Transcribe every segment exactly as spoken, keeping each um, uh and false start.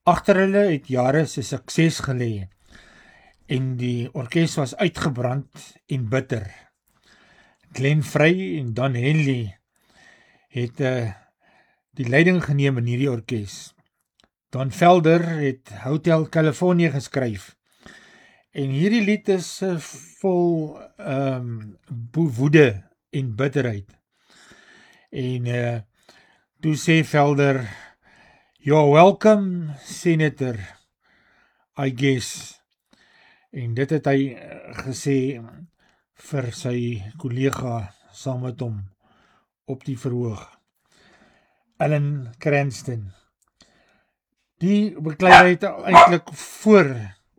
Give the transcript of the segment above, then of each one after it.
Agter hulle het jare se sukses gelê en die orkes was uitgebrand en bitter. Glenn Frey en Don Henley het uh, die leiding geneem in hierdie orkes. Don Felder het Hotel California geskryf. En hierdie lied is uh, vol um, woede en bitterheid. En uh, toe sê Felder, "You're welcome, Senator, I guess." En dit het hy gesê vir sy kollega saam met hom op die verhoog. Alan Cranston. Die beklei het eintlik voor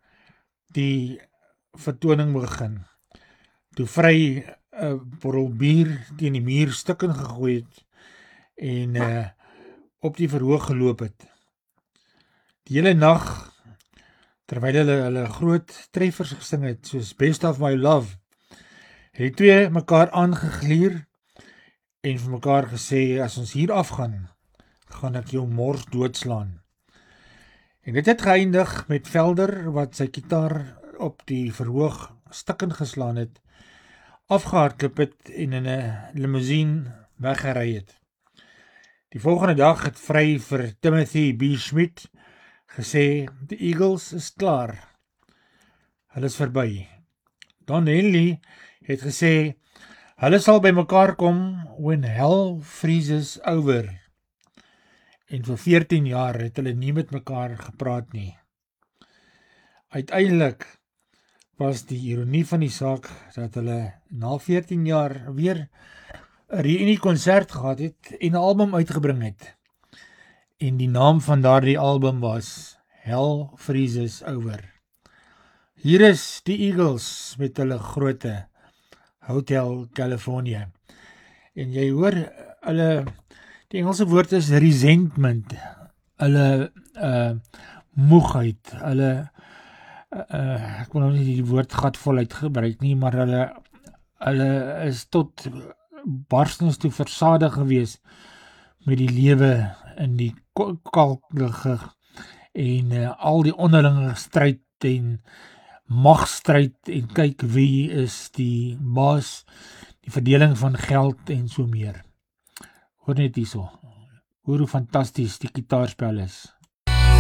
die vertoning begin. Toe Frey 'n uh, bottel bier teen die muur stukken gegooi het en uh, op die verhoog geloop het. Die hele nag, terwyl hulle hulle groot treffers gesing het, soos Best of My Love, het die twee mekaar aangeglier en vir mekaar gesê, as ons hier afgaan, gaan ek jou mors doodslaan. En dit het geëindig met Felder, wat sy gitaar op die verhoog stukken geslaan het, afgehardloop het en in 'n limousine weggery het. Die volgende dag het Frey vir Timothy B. Schmidt gesê, die Eagles is klaar. Hulle is verby. Don Henley het gesê, hulle sal by mekaar kom when hell freezes over. En vir veertien jaar het hulle nie met mekaar gepraat nie. Uiteindelik was die ironie van die saak dat hulle na veertien jaar weer 'n reunie konsert gehad het en 'n album uitgebring het. En die naam van daardie album was Hell Freezes Over. Hier is die Eagles met hulle groote Hotel California. En jy hoor, hulle, die Engelse woord is resentment, hulle uh, moegheid, hulle, uh, ek wil nou nie die woord gatvoluit gebruik nie, maar hulle, hulle is tot barstens toe versadig gewees met die lewe in die kalklige en uh, al die onderlinge stryd en magstryd en kyk wie is die baas, die verdeling van geld en so meer. Hoor net hierso, hoor hoe fantasties die gitaarspel is.